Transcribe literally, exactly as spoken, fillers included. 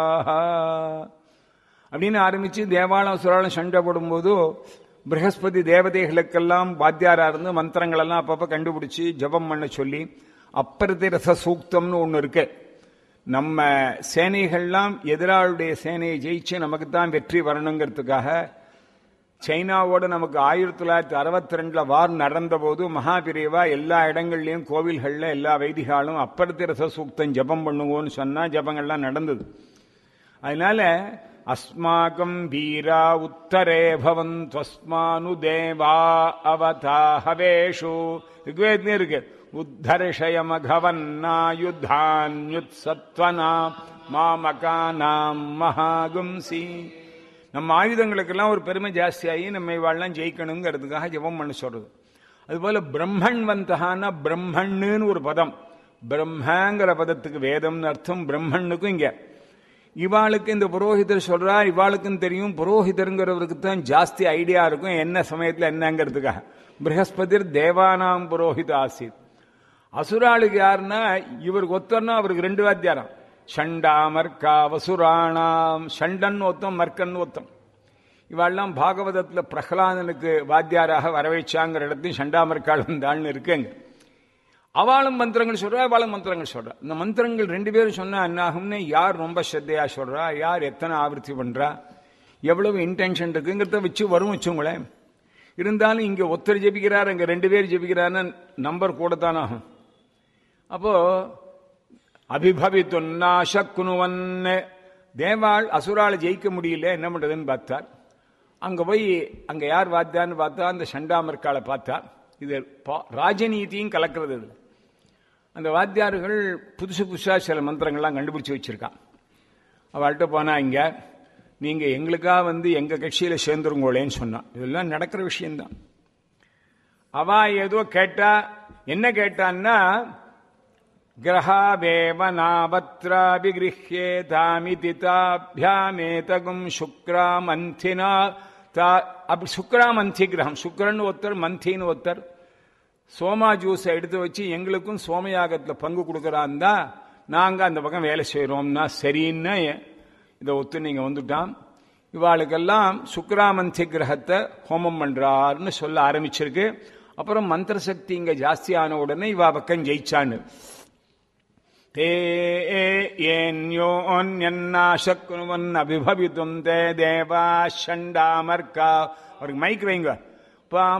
அப்படின்னு ஆரம்பிச்சு தேவாலம் சுராலம் சண்டை போடும்போது பிரகஸ்பதி தேவதைகளுக்கெல்லாம் வாத்தியாரா இருந்து மந்திரங்கள் எல்லாம் அப்பப்ப கண்டுபிடிச்சு ஜபம் பண்ண சொல்லி அப்பரதி ரச சூக்தம்னு ஒண்ணு இருக்கு. நம்ம சேனைகள்லாம் எதிராளுடைய சேனையை ஜெயிச்சு நமக்கு தான் வெற்றி வரணுங்கிறதுக்காக சைனாவோட நமக்கு ஆயிரத்தி தொள்ளாயிரத்தி அறுபத்தி ரெண்டுல வார் நடந்த போது மகாபிரிவா எல்லா இடங்கள்லயும் கோவில்கள்ல எல்லா வைதிகாலும் அப்பரதி ரச சூக்தம் ஜபம் பண்ணுவோன்னு சொன்னா ஜபங்கள்லாம் நடந்தது. அதனால அஸ்மாகம் வீரா உத்தரே பவந்த்வஸ்மானு தேவா அவதாஹவேஷு ரிக்வேதமே இருக்கு. உத்தர்ஷயமகவன்னாயுத்தான்யுத் சத்வனாம் மாமகானாம் மகாகும்சி. நம்ம ஆயுதங்களுக்கெல்லாம் ஒரு பெருமை ஜாஸ்தியாகி நம்ம இவாள்லாம் ஜெயிக்கணுங்கிறதுக்காக ஜெபம் பண்ண சொல்றது. அதுபோல பிரம்மன் வந்தகான்னா பிரம்மன்னு ஒரு பதம். பிரம்மங்கிற பதத்துக்கு வேதம்னு அர்த்தம், பிரம்மனுக்கும் இங்க. இவாளுக்கு இந்த புரோஹிதர் சொல்றார், இவாளுக்கும் தெரியும் புரோஹிதருங்கிறவருக்கு தான் ஜாஸ்தி ஐடியா இருக்கும் என்ன சமயத்தில் என்னங்கிறதுக்காக. பிரகஸ்பதிர் தேவானாம் புரோஹித ஆசித். அசுராளுக்கு யாருன்னா இவருக்கு ஒத்தர்னா அவருக்கு ரெண்டு வாத்தியாரம். ஷண்டா மர்க்கா வசுராணாம். ஷண்டன் ஒத்தம் மர்க்கன் ஒத்தம். இவாள்லாம் பாகவதத்தில் பிரகலாதனுக்கு வாத்தியாராக வரவேச்சாங்கிற இடத்தையும் ஷண்டா மர்க்காள் வந்தாள்னு இருக்குங்க. அவளும் மந்திரங்கள் சொல்றா, அவளும் மந்திரங்கள் சொல்றா. இந்த மந்திரங்கள் ரெண்டு பேரும் சொன்னா என்னாகும்னு யார் ரொம்ப ஸ்ரத்தையா சொல்றா, யார் எத்தனை ஆவர்த்தி பண்றா, எவ்வளவு இன்டென்ஷன் இருக்குங்கிறத வச்சு வரும் வச்சுங்களேன். இருந்தாலும் இங்க ஒருத்தர் ஜெபிக்கிறார், அங்க ரெண்டு பேர் ஜெபிக்கிறாருன்னு நம்பர் கூட தான் ஆகும். அப்போ அபிபவித்துன்னாசக்குனுவன் தேவாள் அசுரால ஜெயிக்க முடியல, என்ன பண்றதுன்னு பார்த்தார். அங்க போய் அங்க யார் வாத்தான்னு பார்த்தா அந்த சண்டாமர்காலை பார்த்தா. இது ராஜநீதியும் கலக்கிறது. அந்த வாத்தியார்கள் புதுசு புதுசா சில மந்திரங்கள்லாம் கண்டுபிடிச்சு வச்சிருக்கான். அவள்கிட்ட போனா இங்க நீங்க எங்களுக்காக வந்து எங்க கட்சியில சேர்ந்துருங்கோளேன்னு சொன்னான். இதெல்லாம் நடக்கிற விஷயம்தான். அவ ஏதோ கேட்டா, என்ன கேட்டான்னா கிரகாவேவனாபத்ராபிகிருஹ்யேதாமிதி தாபியாமேதகும் சுக்ராமந்தினா. சுக்ராமந்தி கிரகம், சுக்ரன் ஒருத்தர் மந்தின்னு ஒருத்தர். சோமா ஜூஸை எடுத்து வச்சு எங்களுக்கும் சோமயாகத்துல பங்கு கொடுக்கறாந்தா நாங்க அந்த பக்கம் வேலை செய்யறோம்னா சரின்னு இதை ஒத்து நீங்க வந்துட்டான். இவாளுக்கெல்லாம் சுக்ராமந்தி கிரகத்தை ஹோமம் பண்றாருன்னு சொல்ல ஆரம்பிச்சிருக்கு. அப்புறம் மந்திர சக்தி இங்க ஜாஸ்தியான உடனே இவா பக்கம் ஜெயிச்சான்னு. தே ஏன்யோன்யன்னாசக்குனுவன் அபிபவித்தும் தே தேவா ஷண்டாமர்கா. அவருக்கு மைக் வைங்க.